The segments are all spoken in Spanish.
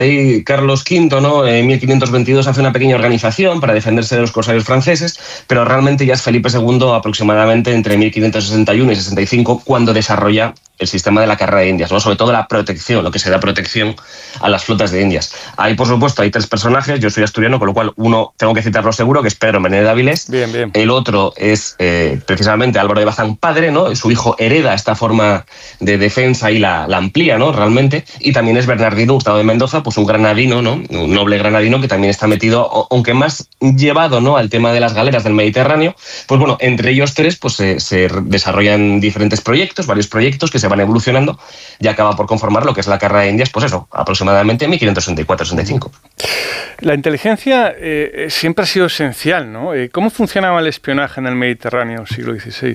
rey Carlos V, ¿no? En 1522 hace una pequeña organización para defenderse de los corsarios franceses, pero realmente ya es Felipe II aproximadamente entre 1561 y 65 cuando desarrolla el sistema de la carrera de Indias, ¿no? Sobre todo la protección, lo que se da protección a las flotas de Indias. Ahí, por supuesto, hay tres personajes. Yo soy asturiano, con lo cual uno tengo que citarlo seguro, que es Pedro Menéndez de Avilés. Bien. El otro es precisamente Álvaro de Bazán, padre, ¿no? Su hijo hereda esta forma de defensa y la amplía, ¿no? Realmente. Y también es Bernardino Hurtado de Mendoza, pues un granadino, ¿no? Un noble granadino que también está metido, aunque más llevado, ¿no? Al tema de las galeras del Mediterráneo. Pues bueno, entre ellos tres pues se desarrollan diferentes proyectos, varios proyectos que se van evolucionando y acaba por conformar lo que es la carrera de Indias, pues eso, aproximadamente en 1564-65. La inteligencia siempre ha sido esencial, ¿no? ¿Cómo funcionaba el espionaje en el Mediterráneo siglo XVI?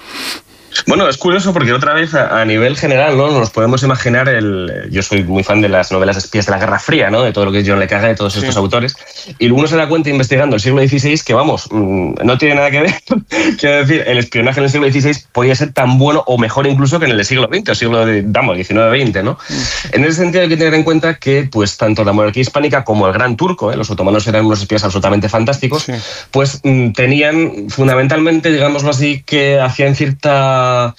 Bueno, es curioso porque otra vez a nivel general, ¿no? Nos podemos imaginar yo soy muy fan de las novelas de espías de la Guerra Fría, ¿no? De todo lo que es John le Carré, de todos estos autores, y uno se da cuenta investigando el siglo XVI que, vamos, no tiene nada que ver. Quiero decir, el espionaje en el siglo XVI podía ser tan bueno o mejor incluso que en el siglo XX, o siglo XIX-XX, ¿no? En ese sentido hay que tener en cuenta que, pues, tanto la monarquía hispánica como el Gran Turco, los otomanos eran unos espías absolutamente fantásticos, pues tenían fundamentalmente, digámoslo así, que hacían cierta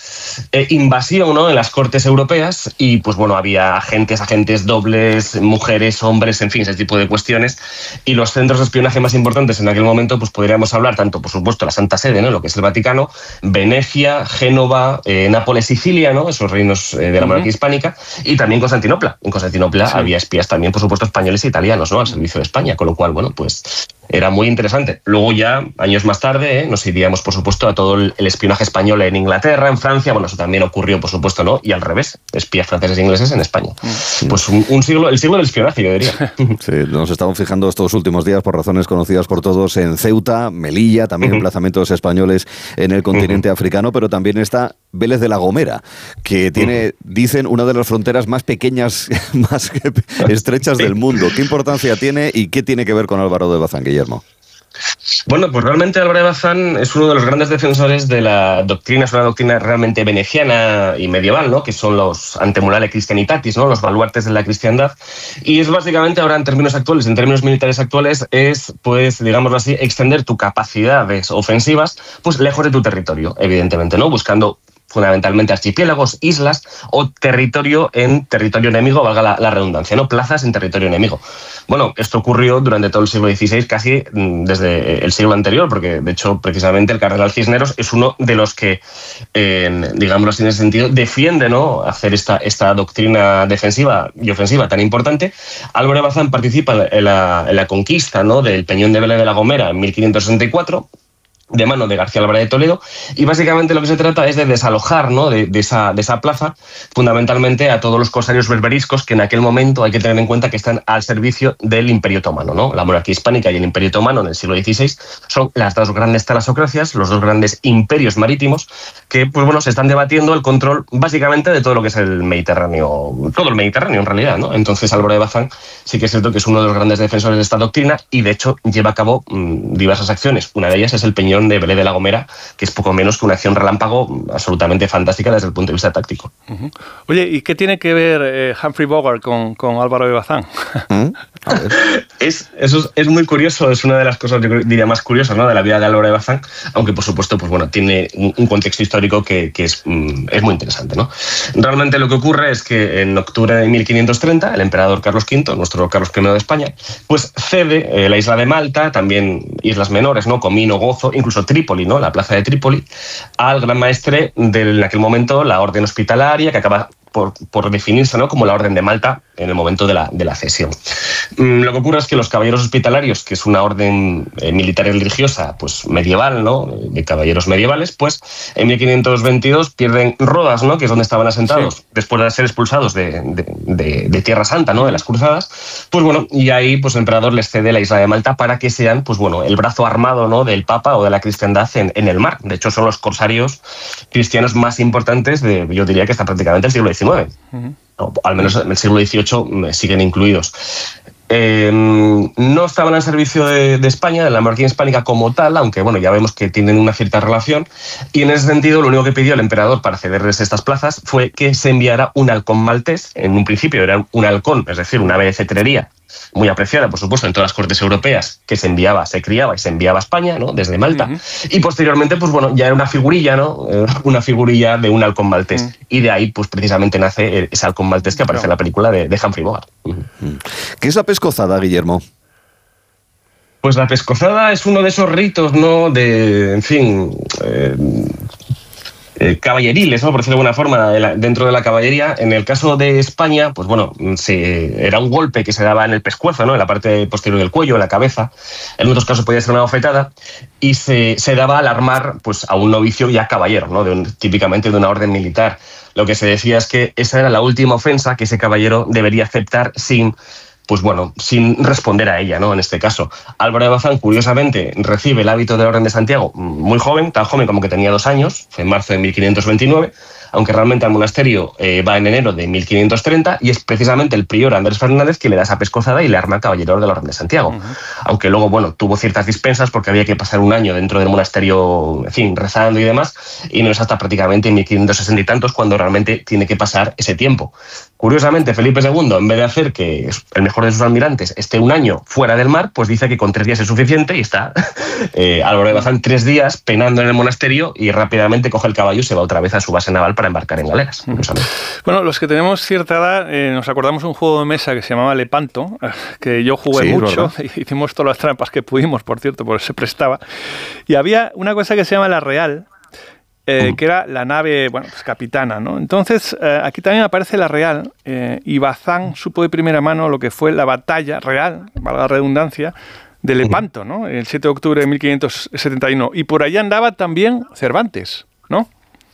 invasión, ¿no? En las cortes europeas y pues bueno, había agentes dobles, mujeres, hombres, en fin, ese tipo de cuestiones, y los centros de espionaje más importantes en aquel momento pues podríamos hablar tanto, por supuesto, la Santa Sede, ¿no? Lo que es el Vaticano, Venecia, Génova, Nápoles, Sicilia, ¿no? Esos reinos de la monarquía hispánica, y también Constantinopla. En Constantinopla había espías también, por supuesto, españoles e italianos, ¿no? Al servicio de España, con lo cual, bueno, pues era muy interesante. Luego ya, años más tarde, nos iríamos, por supuesto, a todo el espionaje español en Inglaterra, en Francia. Bueno, eso también ocurrió, por supuesto, ¿no? Y al revés, espías franceses e ingleses en España. Pues el siglo del espionaje, yo diría. Sí, nos estamos fijando estos últimos días, por razones conocidas por todos, en Ceuta, Melilla, también emplazamientos españoles en el continente africano, pero también está Vélez de la Gomera, que tiene, dicen, una de las fronteras más pequeñas, más estrechas del mundo. ¿Qué importancia tiene y qué tiene que ver con Álvaro de Bazán, Guillermo? Bueno, pues realmente Álvaro de Bazán es uno de los grandes defensores de la doctrina, es una doctrina realmente veneciana y medieval, ¿no? Que son los antemurale Christianitatis, ¿no? Los baluartes de la cristiandad. Y es básicamente ahora en términos actuales, en términos militares actuales, es, pues, digámoslo así, extender tu capacidades ofensivas, pues lejos de tu territorio, evidentemente, ¿no? Buscando fundamentalmente archipiélagos, islas o territorio enemigo, valga la redundancia, ¿no? Plazas en territorio enemigo. Bueno, esto ocurrió durante todo el siglo XVI, casi desde el siglo anterior, porque de hecho precisamente el cardenal Cisneros es uno de los que, digámoslo así en ese sentido, defiende, ¿no? Hacer esta doctrina defensiva y ofensiva tan importante. Álvaro de Bazán participa en la conquista, ¿no? Del Peñón de Vélez de la Gomera en 1564, de mano de García Álvarez de Toledo, y básicamente lo que se trata es de desalojar, ¿no? de esa plaza, fundamentalmente a todos los corsarios berberiscos que en aquel momento hay que tener en cuenta que están al servicio del Imperio Otomano, ¿no? La monarquía hispánica y el Imperio Otomano en el siglo XVI son las dos grandes talasocracias, los dos grandes imperios marítimos que, pues bueno, se están debatiendo el control básicamente de todo lo que es el Mediterráneo, todo el Mediterráneo en realidad, ¿no? Entonces Álvaro de Bazán sí que es cierto que es uno de los grandes defensores de esta doctrina y de hecho lleva a cabo diversas acciones. Una de ellas es el Peñón de Vélez de la Gomera, que es poco menos que una acción relámpago absolutamente fantástica desde el punto de vista táctico. Oye, ¿y qué tiene que ver Humphrey Bogart con Álvaro de Bazán? Eso es muy curioso, es una de las cosas, yo diría, más curiosas, ¿no? De la vida de Álvaro de Bazán, aunque por supuesto pues bueno, tiene un contexto histórico que es muy interesante, ¿no? Realmente lo que ocurre es que en octubre de 1530 el emperador Carlos V, nuestro Carlos I de España, pues cede la isla de Malta, también islas menores, ¿no? Comino, Gozo, incluso Trípoli, ¿no? La plaza de Trípoli, al gran maestre en aquel momento la orden hospitalaria, que acaba por definirse, ¿no? Como la Orden de Malta en el momento de la cesión. Lo que ocurre es que los caballeros hospitalarios, que es una orden militar y religiosa pues medieval, ¿no? De caballeros medievales, pues en 1522 pierden Rodas, ¿no? Que es donde estaban asentados, después de ser expulsados de Tierra Santa, ¿no? De las cruzadas. Pues bueno, y ahí pues el emperador les cede la isla de Malta para que sean, pues bueno, el brazo armado, ¿no? Del Papa o de la cristiandad en el mar. De hecho, son los corsarios cristianos más importantes yo diría que hasta prácticamente el siglo XIX. O al menos en el siglo XVIII siguen incluidos. no estaban al servicio de España, de la monarquía hispánica como tal, aunque bueno, ya vemos que tienen una cierta relación, y en ese sentido lo único que pidió el emperador para cederles estas plazas fue que se enviara un halcón maltés. En un principio era un halcón, es decir, una ave de cetrería muy apreciada, por supuesto, en todas las cortes europeas, que se criaba y se enviaba a España, ¿no? Desde Malta. Y posteriormente, pues bueno, ya era una figurilla, ¿no? Una figurilla de un halcón maltés. Y de ahí, pues precisamente nace ese halcón maltés que aparece en la película de Humphrey Bogart. ¿Qué es la pescozada, Guillermo? Pues la pescozada es uno de esos ritos, ¿no? De, en fin, caballeriles, ¿no? Por decirlo de alguna forma, dentro de la caballería. En el caso de España, pues bueno, era un golpe que se daba en el pescuezo, ¿no? En la parte posterior del cuello, en la cabeza. En otros casos podía ser una bofetada. Y se daba al armar, pues, a un novicio ya caballero, ¿no? Típicamente de una orden militar. Lo que se decía es que esa era la última ofensa que ese caballero debería aceptar sin responder a ella, ¿no? En este caso, Álvaro de Bazán, curiosamente, recibe el hábito de la Orden de Santiago muy joven, tan joven como que tenía 2 años, fue en marzo de 1529, aunque realmente al monasterio va en enero de 1530, y es precisamente el prior Andrés Fernández quien le da esa pescozada y le arma caballero de la Orden de Santiago. Aunque luego, bueno, tuvo ciertas dispensas porque había que pasar un año dentro del monasterio, en fin, rezando y demás, y no es hasta prácticamente en 1560 y tantos cuando realmente tiene que pasar ese tiempo. Curiosamente, Felipe II, en vez de hacer que el mejor de sus almirantes esté un año fuera del mar, pues dice que con 3 días es suficiente y está Álvaro de Bazán 3 días penando en el monasterio y rápidamente coge el caballo y se va otra vez a su base naval para embarcar en galeras. Bueno, los que tenemos cierta edad nos acordamos de un juego de mesa que se llamaba Lepanto, que yo jugué mucho, hicimos todas las trampas que pudimos, por cierto, porque se prestaba, y había una cosa que se llama la Real, que era la nave, bueno, pues capitana, ¿no? Entonces, aquí también aparece la Real, y Bazán supo de primera mano lo que fue la batalla real, valga la redundancia, de Lepanto, ¿no? El 7 de octubre de 1571. Y por allá andaba también Cervantes, ¿no?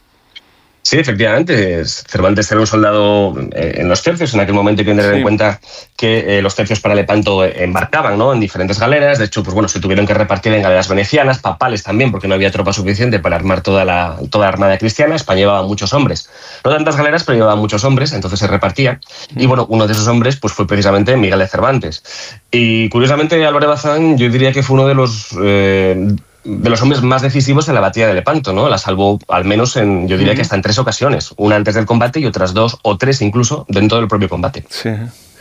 Sí, efectivamente. Cervantes era un soldado en los tercios. En aquel momento hay que tener en cuenta que los tercios para Lepanto embarcaban, ¿no? En diferentes galeras. De hecho, pues bueno, se tuvieron que repartir en galeras venecianas, papales también, porque no había tropa suficiente para armar toda la armada cristiana. España llevaba muchos hombres. No tantas galeras, pero llevaba muchos hombres, entonces se repartían. Y bueno, uno de esos hombres pues fue precisamente Miguel de Cervantes. Y curiosamente, Álvaro de Bazán, yo diría que fue uno de los hombres más decisivos en la batalla de Lepanto, ¿no? La salvó al menos yo diría que hasta en 3 ocasiones, una antes del combate y otras 2 o 3 incluso dentro del propio combate. Sí.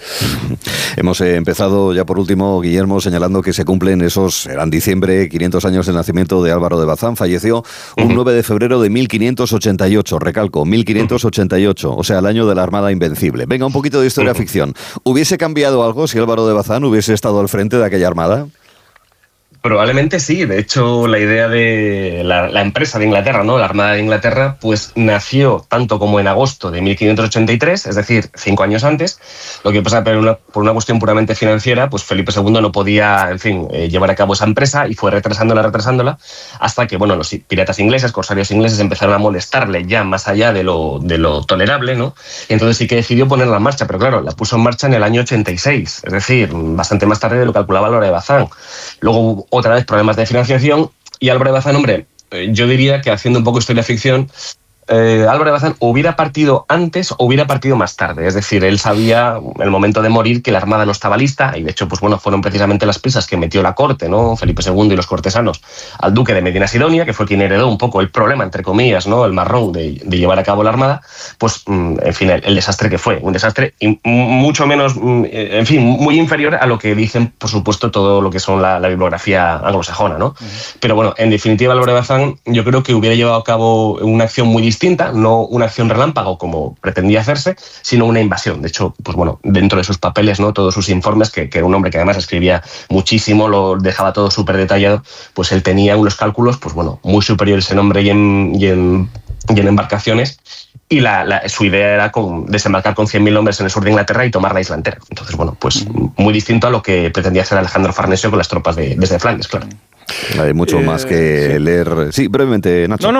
Hemos empezado ya por último, Guillermo, señalando que se cumplen eran diciembre, 500 años del nacimiento de Álvaro de Bazán. Falleció un 9 de febrero de 1588, recalco, 1588, o sea, el año de la Armada Invencible. Venga, un poquito de historia ficción. ¿Hubiese cambiado algo si Álvaro de Bazán hubiese estado al frente de aquella armada? Probablemente sí. De hecho, la idea de la empresa de Inglaterra, ¿no? La Armada de Inglaterra, pues nació tanto como en agosto de 1583, es decir, 5 años antes. Lo que pasa, por una cuestión puramente financiera, pues Felipe II no podía, en fin, llevar a cabo esa empresa y fue retrasándola, hasta que, bueno, los piratas ingleses, corsarios ingleses, empezaron a molestarle ya más allá de lo tolerable, ¿no? Y entonces sí que decidió ponerla en marcha, pero claro, la puso en marcha en el año 86, es decir, bastante más tarde de lo que calculaba Álvaro de Bazán. Luego otra vez problemas de financiación y Álvaro de Bazán, hombre, yo diría que haciendo un poco historia ficción, Álvaro de Bazán hubiera partido antes o hubiera partido más tarde. Es decir, él sabía en el momento de morir que la armada no estaba lista y de hecho, pues bueno, fueron precisamente las prisas que metió la corte, ¿no? Felipe II y los cortesanos al duque de Medina Sidonia, que fue quien heredó un poco el problema, entre comillas, ¿no? El marrón de llevar a cabo la armada, pues en fin, el desastre que fue, un desastre mucho menos, en fin, muy inferior a lo que dicen, por supuesto, todo lo que son la bibliografía anglosajona, ¿no? Pero bueno, en definitiva, Álvaro de Bazán yo creo que hubiera llevado a cabo una acción muy distinta, no una acción relámpago como pretendía hacerse, sino una invasión. De hecho, pues bueno, dentro de sus papeles, ¿no? Todos sus informes, que era un hombre que además escribía muchísimo, lo dejaba todo súper detallado, pues él tenía unos cálculos, pues bueno, muy superiores en hombre y en embarcaciones, y su idea era desembarcar con 100.000 hombres en el sur de Inglaterra y tomar la isla entera. Entonces, bueno, pues muy distinto a lo que pretendía hacer Alejandro Farnesio con las tropas desde Flandes, claro. Hay mucho más que leer. Sí, brevemente, Nacho.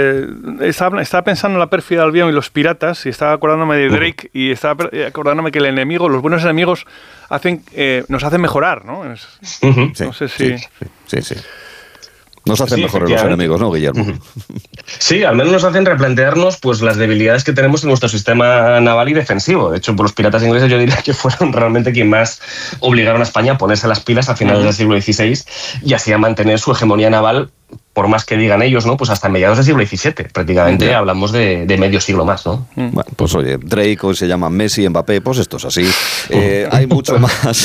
Estaba pensando en la pérfida Albión y los piratas, y estaba acordándome de Drake, y estaba acordándome que los buenos enemigos nos hacen mejorar, ¿no? No sé si... Sí. Nos hacen mejores los enemigos, ¿no, Guillermo? Sí, al menos nos hacen replantearnos pues las debilidades que tenemos en nuestro sistema naval y defensivo. De hecho, por los piratas ingleses yo diría que fueron realmente quien más obligaron a España a ponerse las pilas a finales del siglo XVI y así a mantener su hegemonía naval, por más que digan ellos, ¿no? Pues hasta mediados del siglo XVII. Prácticamente hablamos de medio siglo más, ¿no? Bueno, pues oye, Drake hoy se llama Messi, Mbappé, pues esto es así. Hay mucho más